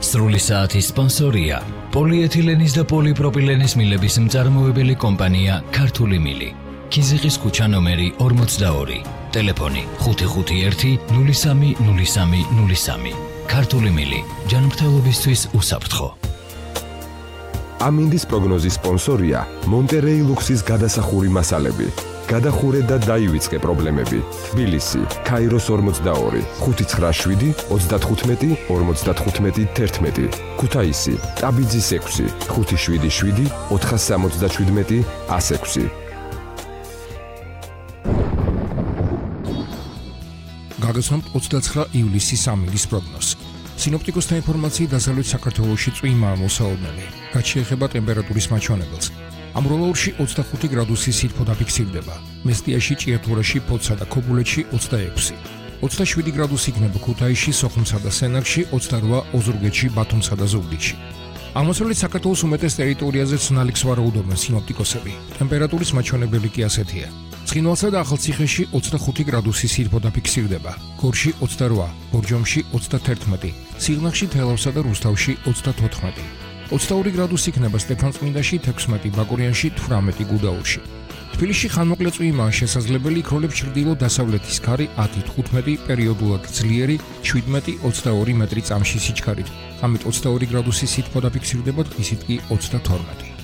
სრული საათის სპონსორია პოლიეთილენის და პოლიპროპილენის მილების მწარმოებელი კომპანია ქართული მილი. ქიზიყის ქუჩა ნომერი 42. ტელეფონი 551-030303. ქართული მილი. ჯანმრთელობისთვის უსაფრთხო. ამინდის პროგნოზის სპონსორია მონტერეი ლუქსის გადასახური მასალები. გადახურე და დაივიწყე პრობლემები. თბილისი, ქაიროს 42, 597 35 55 11. ქუთაისი, ტაბიძის 6, 577 477 106. გაგაცნობთ 29 ივლისის ამინდის პროგნოზს. სინოპტიკოსთა ინფორმაციით დასავლეთ საქართველოში წვიმაა მოსაოდნელი. რაც შეეხება ტემპერატურის მაჩვენებელს. ამროლაურში 25 გრადუსი სითბო დაფიქსირდება. მესტიაში, ჭიათურაში, ფოთსა და ქობულეთში 26. 27 გრადუსი იქნება ქუთაისში, სოხუმსა და სენაკში, 28 ოზურგეთში, ბათუმსა და ზუგდიდში. აღმოსავლეთ საქართველოს უმეტეს ტერიტორიაზე ცნალიქს ვარაუდობენ სინოპტიკოსები. ტემპერატურის მაჩვენებელი კი ასეთია. ცხინვალსა და ახალციხეში 25 გრადუსი სითბო დაფიქსირდება. გორში 28, ბორჯომში 31, სიღნაღში, თელავსა და რუსთავში 34. 22 გრადუსი იქნება სტეფანწმინდაში, 16 ბაკურიანში, 18 გუდაურში. თბილისში ხანმოკლე წვიმაა შესაძლებელი, იქროლებს ჩრდილო-დასავლეთის ქარი 10-15, პერიოდულად ძლიერი 17-22 მეტრი წამში სიჩქარით. ამით 22 გრადუსი სითბო დაფიქსირდება, დღისით კი 32.